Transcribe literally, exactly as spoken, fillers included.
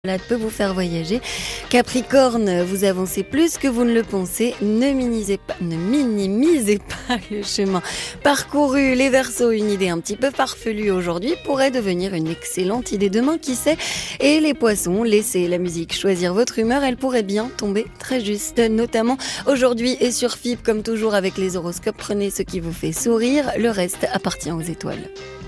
Cela peut vous faire voyager. Capricorne, vous avancez plus que vous ne le pensez. Ne minimisez pas, ne minimisez pas le chemin parcouru. Les Verseaux, une idée un petit peu farfelue aujourd'hui pourrait devenir une excellente idée demain, qui sait. Et les Poissons, laissez la musique choisir votre humeur. Elle pourrait bien tomber très juste, notamment aujourd'hui et sur F I B, comme toujours avec les horoscopes. Prenez ce qui vous fait sourire, le reste appartient aux étoiles.